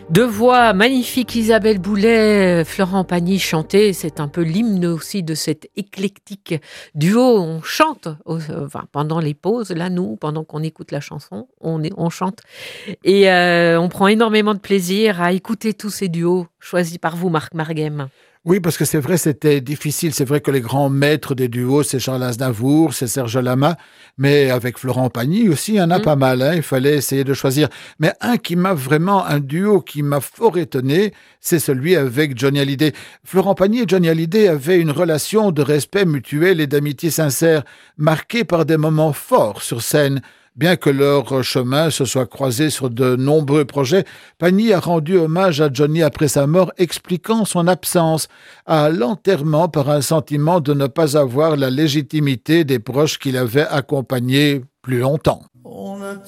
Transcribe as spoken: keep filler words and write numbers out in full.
Deux voix magnifiques, Isabelle Boulay, Florent Pagny chantait. C'est un peu l'hymne aussi de cet éclectique duo. On chante au- enfin, pendant les pauses. Là, nous, pendant qu'on écoute la chanson, on, est, on chante. Et euh, on prend énormément de plaisir à écouter tous ces duos choisis par vous, Marc Marguem. Oui, parce que c'est vrai, c'était difficile. C'est vrai que les grands maîtres des duos, c'est Charles Aznavour, c'est Serge Lama, mais avec Florent Pagny aussi, il y en a Hmm. pas mal. Hein. Il fallait essayer de choisir. Mais un qui m'a vraiment, un duo qui m'a fort étonné, c'est celui avec Johnny Hallyday. Florent Pagny et Johnny Hallyday avaient une relation de respect mutuel et d'amitié sincère, marquée par des moments forts sur scène. Bien que leur chemin se soit croisé sur de nombreux projets, Pagny a rendu hommage à Johnny après sa mort, expliquant son absence à l'enterrement par un sentiment de ne pas avoir la légitimité des proches qui l'avaient accompagné plus longtemps. On a